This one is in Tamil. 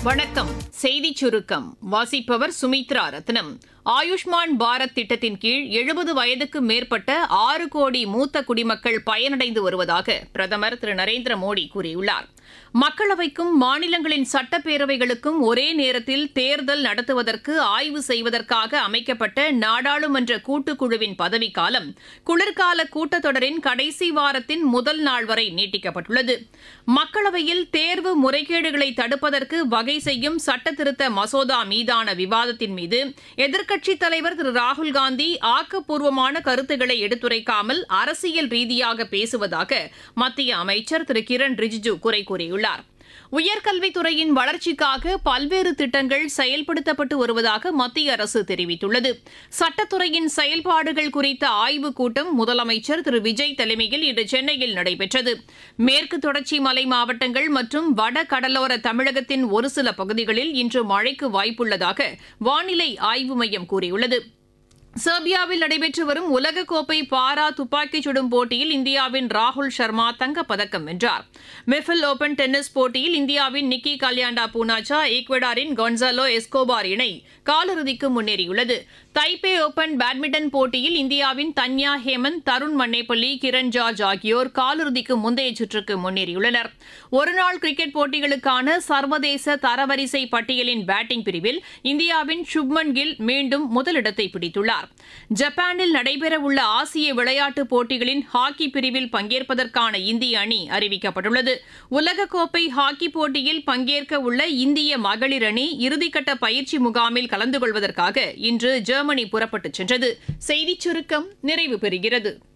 வணக்கம். செய்திச் சுருக்கம் வாசிப்பவர் சுமித்ரா ரத்னம். ஆயுஷ்மான் பாரத் திட்டத்தின் கீழ் 70 வயதுக்கு மேற்பட்ட 6 கோடி மூத்த குடிமக்கள் பயனடைந்து வருவதாக பிரதமர் திரு நரேந்திர மோடி கூறியுள்ளார். மக்களவைக்கும் மாநிலங்களின் சட்டப்பேரவைகளுக்கும் ஒரே நேரத்தில் தேர்தல் நடத்துவதற்கு ஆய்வு செய்வதற்காக அமைக்கப்பட்ட நாடாளுமன்ற கூட்டுக்குழுவின் பதவிக்காலம் குளிர்கால கூட்டத்தொடரின் கடைசி வாரத்தின் முதல் நாள் வரை நீட்டிக்கப்பட்டுள்ளது. மக்களவையில் தேர்வு முறைகேடுகளை தடுப்பதற்கு வகை செய்யும் சட்டத்திருத்த மசோதா மீதான விவாதத்தின் மீது எதிர்க்கட்சித் தலைவர் திரு ராகுல்காந்தி ஆக்கப்பூர்வமான கருத்துக்களை எடுத்துரைக்காமல் அரசியல் ரீதியாக பேசுவதாக மத்திய அமைச்சர் திரு கிரண் ரிஜிஜு குறை கூறியுள்ளார். உயர்கல்வித்துறையின் வளர்ச்சிக்காக பல்வேறு திட்டங்கள் செயல்படுத்தப்பட்டு வருவதாக மத்திய அரசு தெரிவித்துள்ளது. சட்டத்துறையின் செயல்பாடுகள் குறித்த ஆய்வுக் கூட்டம் முதலமைச்சர் திரு விஜய் தலைமையில் இன்று சென்னையில் நடைபெற்றது. மேற்கு தொடர்ச்சி மலை மாவட்டங்கள் மற்றும் வட கடலோர தமிழகத்தின் ஒரு சில பகுதிகளில் இன்று மழைக்கு வாய்ப்புள்ளதாக வானிலை ஆய்வு மையம் கூறியுள்ளது. செர்பியாவில் நடைபெற்று வரும் உலகக்கோப்பை பாரா துப்பாக்கிச் சுடும் போட்டியில் இந்தியாவின் ராகுல் சர்மா தங்கப்பதக்கம் வென்றார். மெஃபில் ஓபன் டென்னிஸ் போட்டியில் இந்தியாவின் நிக்கி கல்யாண்டா பூனாச்சா, ஈக்வடாரின் கொன்சாலோ எஸ்கோபார் இணை காலிறுதிக்கு முன்னேறியுள்ளது. தைபே ஓபன் பேட்மிண்டன் போட்டியில் இந்தியாவின் தன்யா ஹேமந்த், தருண் மன்னேப்பள்ளி, கிரண் ஜார்ஜ் ஆகியோர் காலிறுதிக்கு முந்தைய சுற்றுக்கு முன்னேறியுள்ளனர். ஒருநாள் கிரிக்கெட் போட்டிகளுக்கான சர்வதேச தரவரிசை பட்டியலின் பேட்டிங் பிரிவில் இந்தியாவின் சுப்மன் கில் மீண்டும் முதலிடத்தை பிடித்துள்ளார். ஜப்பானில் நடைபெறவுள்ள ஆசிய விளையாட்டுப் போட்டிகளின் ஹாக்கி பிரிவில் பங்கேற்பதற்கான இந்திய அணி அறிவிக்கப்பட்டுள்ளது. உலகக்கோப்பை ஹாக்கி போட்டியில் பங்கேற்க உள்ள இந்திய மகளிர் அணி இறுதிக்கட்ட பயிற்சி முகாமில் கலந்து கொள்வதற்காக இன்று ஜெர்மனி புறப்பட்டுச் சென்றது. செய்திச் சுருக்கம் நிறைவு பெறுகிறது.